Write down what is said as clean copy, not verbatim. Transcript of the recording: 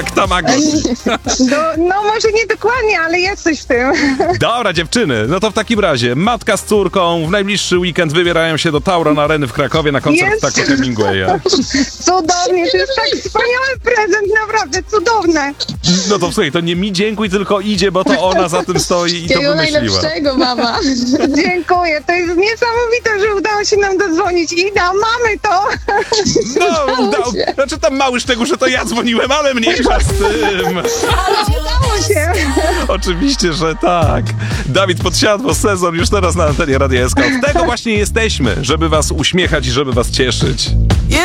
Tamagotchi. No może nie dokładnie, ale jest coś w tym. Dobra, dziewczyny, no to w takim razie matka z córką w najbliższy weekend wybierają się do Tauron Areny w Krakowie na koncert Jest. Taco Hemingwaya. Cudownie, to jest tak wspaniały prezent, naprawdę cudowne. No to słuchaj, to nie mi dziękuj, tylko idzie, bo to ona za tym stoi i to Wszystkiego wymyśliła. najlepszego, mama. Dziękuję, to jest niesamowite, że udało się nam dodzwonić. Ida, mamy to. No, Udało się. znaczy tam mały szczegół, że to ja dzwoniłem, ale mniejsza z tym. Ale udało się. Oczywiście, że tak. Dawid Podsiadło, sezon już teraz na antenie Radia SK. Od tego właśnie jesteśmy, żeby was uśmiechać i żeby was cieszyć.